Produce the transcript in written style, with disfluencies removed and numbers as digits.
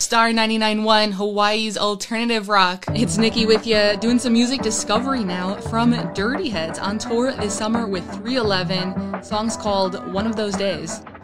Star 99.1, Hawaii's alternative rock. It's Nikki with you, doing some music discovery now from Dirty Heads, on tour this summer with 311. Song's called One of Those Days.